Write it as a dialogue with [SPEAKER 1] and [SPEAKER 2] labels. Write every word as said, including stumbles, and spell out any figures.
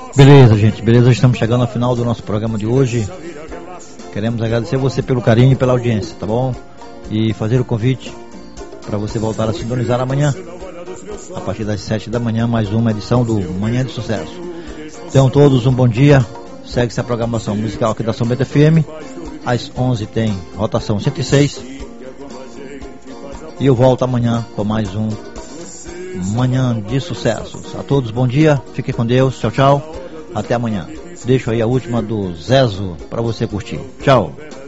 [SPEAKER 1] Beleza, gente, beleza, estamos chegando ao final do nosso programa de hoje. Queremos agradecer você pelo carinho e pela audiência, tá bom? E fazer o convite para você voltar a sintonizar amanhã, a partir das sete da manhã, mais uma edição do Manhã de Sucesso. Tenham todos um bom dia. Segue-se a programação musical aqui da São Bento F M. Às onze tem Rotação cento e seis. E eu volto amanhã com mais um Manhã de Sucessos. A todos bom dia, fiquem com Deus, tchau, tchau. Até amanhã. Deixo aí a última do Zezo para você curtir. Tchau.